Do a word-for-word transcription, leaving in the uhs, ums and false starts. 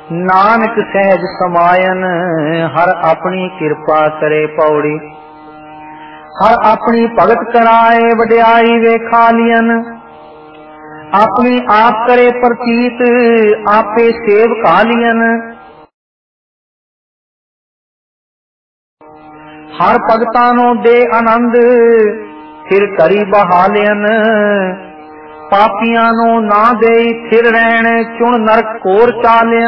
नानक सहज समायन हर अपनी कृपा करे पौड़ी। हर अपनी भगत कराए वड्याई वेखा लियन। अपनी आप करे प्रतीत आपे सेव का लियन। हर भगतां नो दे आनंद फिर करी बहा लियन। पापियां नो ना दे फिर रहन चुन नरक कोर चालियन।